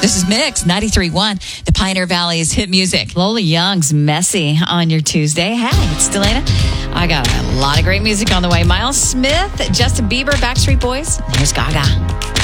This is Mix 93.1, the Pioneer Valley's hit music. Lola Young's Messy on your Tuesday. Hey, it's Delana. I got a lot of great music on the way. Miles Smith, Justin Bieber, Backstreet Boys. Here's Gaga.